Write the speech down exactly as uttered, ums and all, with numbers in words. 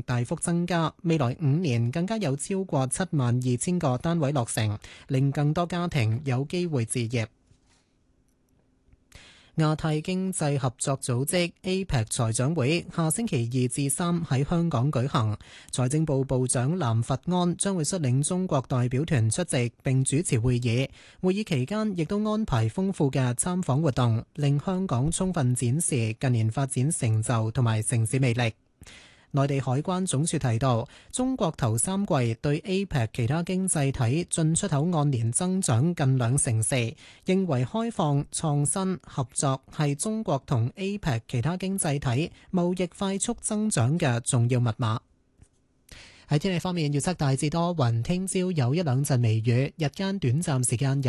大幅增加，未來五年更加有超過七萬二千個單位落成，令更多家庭有機會置業。亞太經濟合作組織 A P E C 財長會下星期二至三喺香港舉行，財政部部長藍佛安將會率領中國代表團出席並主持會議。會議期間亦都安排豐富嘅參訪活動，令香港充分展示近年發展成就同埋城市魅力。內地海關總署提到，中國頭三季對 A P E C 其他經濟體進出口按年增長近兩成四，認為開放、創新、合作係中國同 A P E C 其他經濟體貿易快速增長嘅重要密碼。喺天氣方面，預測大致多雲，聽朝有一兩陣微雨，日間短暫時間有